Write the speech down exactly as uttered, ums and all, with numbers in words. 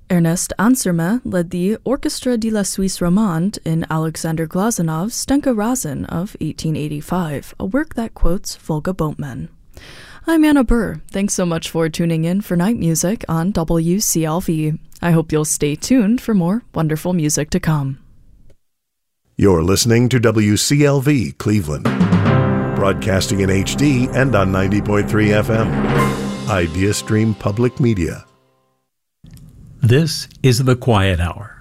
Ernest Anserme led the Orchestre de la Suisse Romande in Alexander Glazanov's Stenka Razin of eighteen eighty-five, a work that quotes Volga Boatmen. I'm Anna Burr. Thanks so much for tuning in for Night Music on W C L V. I hope you'll stay tuned for more wonderful music to come. You're listening to W C L V Cleveland, broadcasting in H D and on ninety point three F M. IdeaStream Public Media. This is The Quiet Hour.